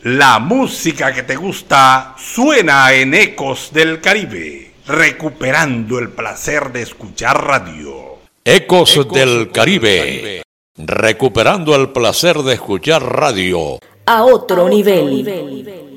La música que te gusta suena en Ecos del Caribe, recuperando el placer de escuchar radio. Ecos del Caribe, recuperando el placer de escuchar radio. A otro nivel.